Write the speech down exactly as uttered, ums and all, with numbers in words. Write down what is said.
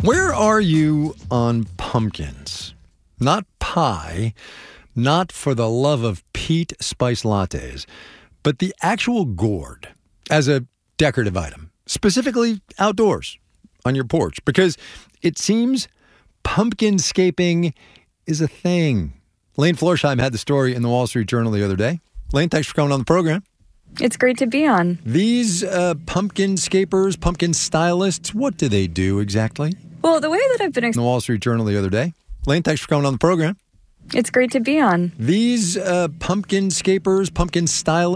Where are you on pumpkins? Not pie, not for the love of Pete spice lattes, but the actual gourd as a decorative item, specifically outdoors on your porch, because it seems pumpkinscaping is a thing. Lane Florsheim had the story in the Wall Street Journal the other day. Lane, thanks for coming on the program. It's great to be on. These uh, pumpkinscapers, pumpkin stylists, what do they do exactly? Well, the way that I've been... Ex- in the Wall Street Journal the other day. Lane, thanks for coming on the program. It's great to be on. These uh, pumpkinscapers, pumpkin stylists,